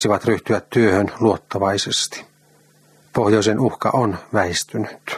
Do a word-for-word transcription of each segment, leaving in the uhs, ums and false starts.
voisivat ryhtyä työhön luottavaisesti. Pohjoisen uhka on väistynyt.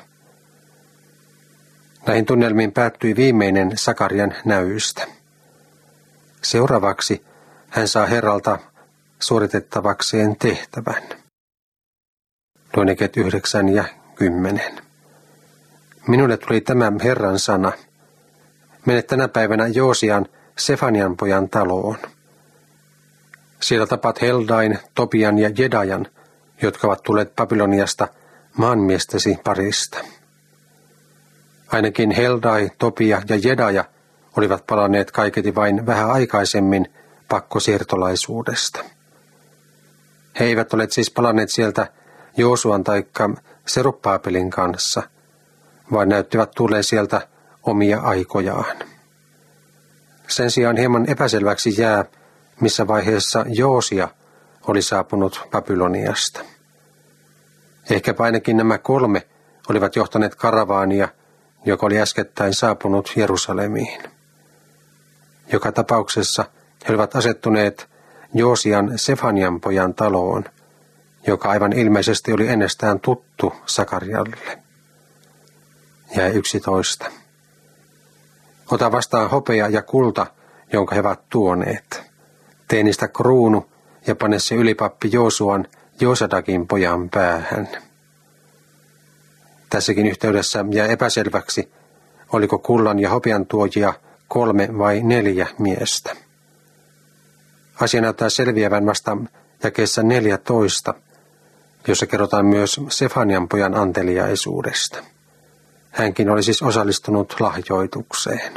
Näihin tunnelmiin päättyi viimeinen Sakarian näyistä. Seuraavaksi hän saa Herralta suoritettavakseen tehtävän. Luen jakeet yhdeksän ja kymmenen. Minulle tuli tämä Herran sana. Mene tänä päivänä Joosian, Sefanian pojan taloon. Siellä tapaat Heldain, Tobian ja Jedajan, jotka ovat tulleet Babyloniasta maanmiestesi parista. Ainakin Heldai, Tobia ja Jedaja olivat palanneet kaiketi vain vähän aikaisemmin pakkosiirtolaisuudesta. He eivät ole siis palanneet sieltä Joosuan taikka Serubbaabelin kanssa, vaan näyttivät tulleen sieltä omia aikojaan. Sen sijaan hieman epäselväksi jää, missä vaiheessa Joosia oli saapunut Babyloniasta. Ehkäpä ainakin nämä kolme olivat johtaneet karavaania, joka oli äskettäin saapunut Jerusalemiin. Joka tapauksessa he olivat asettuneet Joosian Sefanian pojan taloon, joka aivan ilmeisesti oli ennestään tuttu Sakarialle. Jäi yksitoista. Ota vastaan hopea ja kulta, jonka he ovat tuoneet. Tee niistä kruunu ja pane se ylipappi Joosuan, Joosadakin pojan päähän. Tässäkin yhteydessä jää epäselväksi, oliko kullan ja hopean tuojia kolme vai neljä miestä. Asia näyttää selviävän vasta jakeessa neljätoista, jossa kerrotaan myös Sefanian pojan anteliaisuudesta. Hänkin oli siis osallistunut lahjoitukseen.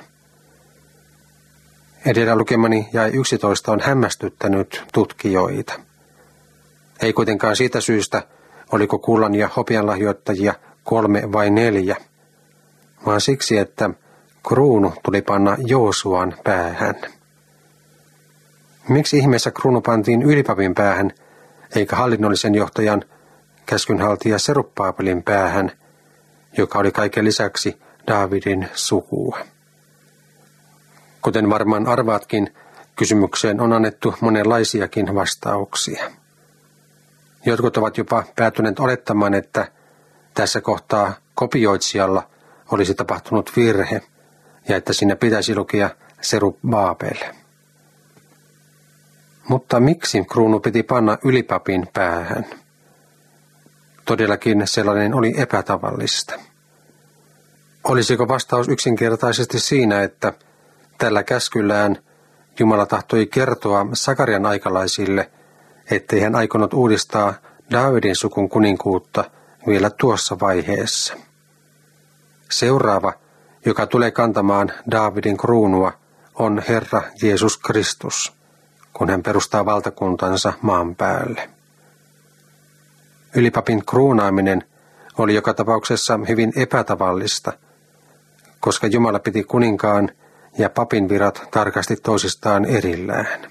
Edellä lukemani jäi yksitoista on hämmästyttänyt tutkijoita. Ei kuitenkaan siitä syystä, oliko kullan ja hopean lahjoittajia kolme vai neljä, vaan siksi, että kruunu tuli panna Joosuan päähän. Miksi ihmeessä kruunu pantiin ylipapin päähän, eikä hallinnollisen johtajan käskynhaltija Serubbaabelin päähän, joka oli kaiken lisäksi Daavidin sukua? Kuten varmaan arvaatkin, kysymykseen on annettu monenlaisiakin vastauksia. Jotkut ovat jopa päätyneet olettamaan, että tässä kohtaa kopioitsijalla olisi tapahtunut virhe ja että siinä pitäisi lukea Serubbaabel. Mutta miksi kruunu piti panna ylipapin päähän? Todellakin sellainen oli epätavallista. Olisiko vastaus yksinkertaisesti siinä, että tällä käskyllään Jumala tahtoi kertoa Sakarian aikalaisille, ettei hän aikonut uudistaa Daavidin sukun kuninkuutta vielä tuossa vaiheessa. Seuraava, joka tulee kantamaan Daavidin kruunua, on Herra Jeesus Kristus, kun hän perustaa valtakuntansa maan päälle. Ylipapin kruunaaminen oli joka tapauksessa hyvin epätavallista, koska Jumala piti kuninkaan ja papin virat tarkasti toisistaan erillään.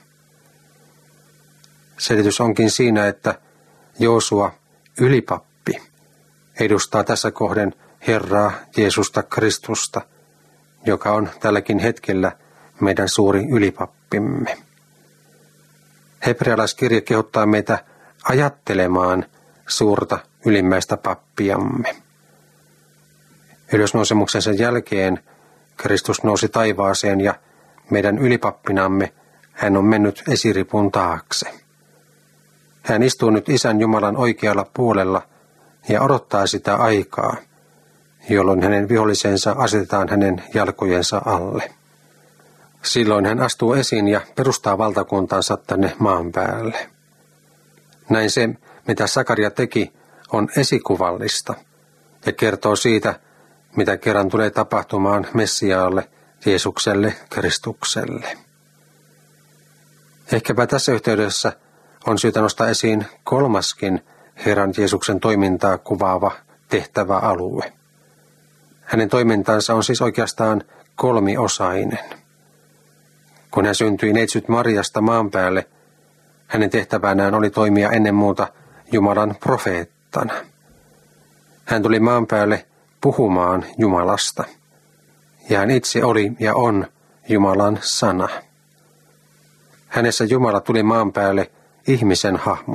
Selitys onkin siinä, että Joosua, ylipappi, edustaa tässä kohden Herraa Jeesusta Kristusta, joka on tälläkin hetkellä meidän suuri ylipappimme. Hebrealaiskirja kehottaa meitä ajattelemaan suurta ylimmäistä pappiamme. Ylösnousemuksensa jälkeen Kristus nousi taivaaseen ja meidän ylipappinamme hän on mennyt esiripun taakse. Hän istuu nyt Isän Jumalan oikealla puolella ja odottaa sitä aikaa, jolloin hänen vihollisensa asetetaan hänen jalkojensa alle. Silloin hän astuu esiin ja perustaa valtakuntansa tänne maan päälle. Näin se, mitä Sakaria teki, on esikuvallista ja kertoo siitä, mitä kerran tulee tapahtumaan Messiaalle, Jeesukselle, Kristukselle. Ehkäpä tässä yhteydessä on syytä nostaa esiin kolmaskin Herran Jeesuksen toimintaa kuvaava tehtävä alue. Hänen toimintansa on siis oikeastaan kolmiosainen. Kun hän syntyi neitsyt Mariasta maan päälle, hänen tehtävänään oli toimia ennen muuta Jumalan profeettana. Hän tuli maan päälle puhumaan Jumalasta, ja hän itse oli ja on Jumalan sana. Hänessä Jumala tuli maan päälle ihmisen hahmo.